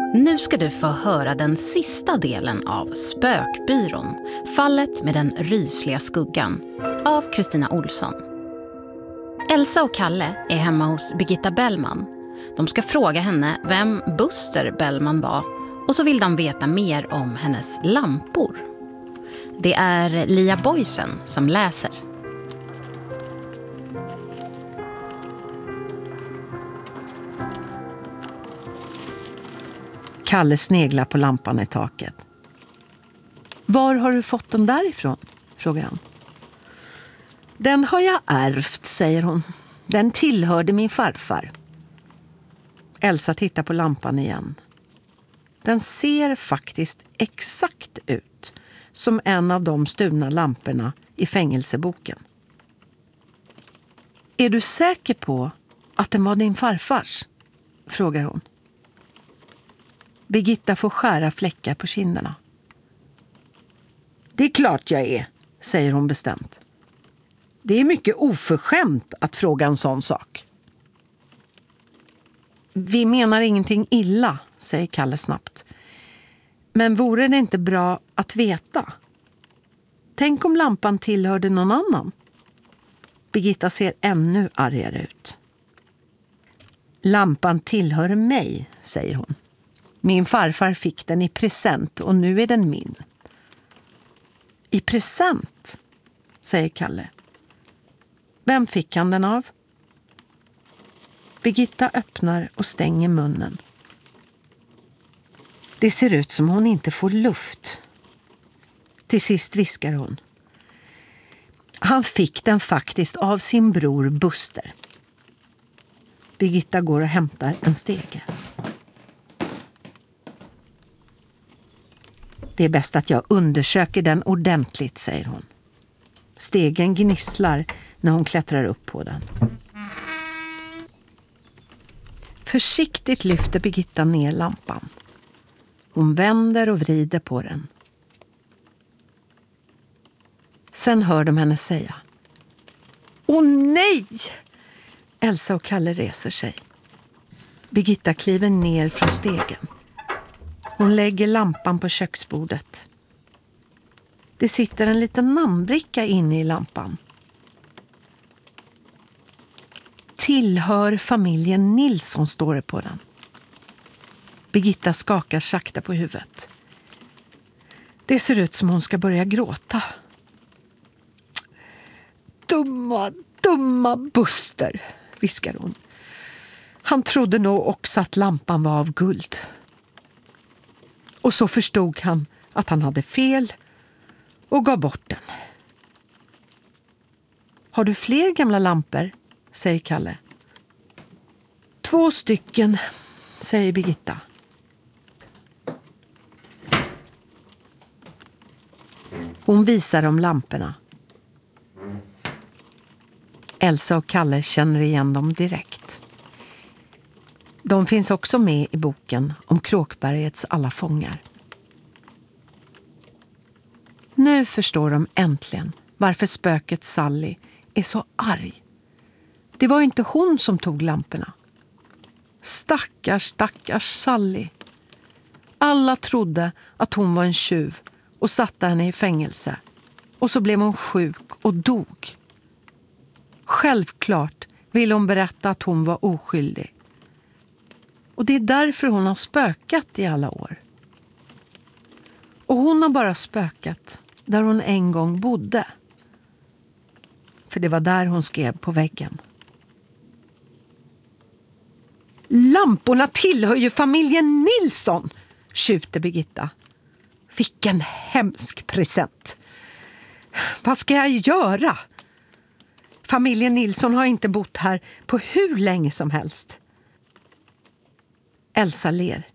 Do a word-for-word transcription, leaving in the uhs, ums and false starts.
Nu ska du få höra den sista delen av Spökbyrån, fallet med den rysliga skuggan, av Kristina Olsson. Elsa och Kalle är hemma hos Birgitta Bellman. De ska fråga henne vem Buster Bellman var, och så vill de veta mer om hennes lampor. Det är Lia Boysen som läser. Kalle sneglar på lampan i taket. Var har du fått den därifrån? Frågar han. Den har jag ärvt, säger hon. Den tillhörde min farfar. Elsa tittar på lampan igen. Den ser faktiskt exakt ut som en av de stulna lamporna i fängelseboken. Är du säker på att den var din farfars? Frågar hon. Birgitta får skära fläckar på kinderna. Det är klart jag är, säger hon bestämt. Det är mycket oförskämt att fråga en sån sak. Vi menar ingenting illa, säger Kalle snabbt. Men vore det inte bra att veta? Tänk om lampan tillhörde någon annan? Birgitta ser ännu argare ut. Lampan tillhör mig, säger hon. Min farfar fick den i present och nu är den min. I present, säger Kalle. Vem fick han den av? Birgitta öppnar och stänger munnen. Det ser ut som hon inte får luft. Till sist viskar hon. Han fick den faktiskt av sin bror Buster. Birgitta går och hämtar en stege. Det är bäst att jag undersöker den ordentligt, säger hon. Stegen gnisslar när hon klättrar upp på den. Försiktigt lyfter Birgitta ner lampan. Hon vänder och vrider på den. Sen hör de henne säga. Åh nej! Elsa och Kalle reser sig. Birgitta kliver ner från stegen. Hon lägger lampan på köksbordet. Det sitter en liten namnbricka inne i lampan. Tillhör familjen Nilsson, står det på den. Birgitta skakar sakta på huvudet. Det ser ut som hon ska börja gråta. Dumma, dumma Buster, viskar hon. Han trodde nog också att lampan var av guld. Och så förstod han att han hade fel och gav bort den. Har du fler gamla lampor? Säger Kalle. Två stycken, säger Birgitta. Hon visar dem lamporna. Elsa och Kalle känner igen dem direkt. De finns också med i boken om Kråkbergets alla fångar. Nu förstår de äntligen varför spöket Sally är så arg. Det var inte hon som tog lamporna. Stackars, stackars Sally. Alla trodde att hon var en tjuv och satte henne i fängelse. Och så blev hon sjuk och dog. Självklart ville hon berätta att hon var oskyldig. Och det är därför hon har spökat i alla år. Och hon har bara spökat där hon en gång bodde. För det var där hon skrev på väggen. Lamporna tillhör ju familjen Nilsson, tjuter Birgitta. Vilken hemsk present. Vad ska jag göra? Familjen Nilsson har inte bott här på hur länge som helst. Elsa ler.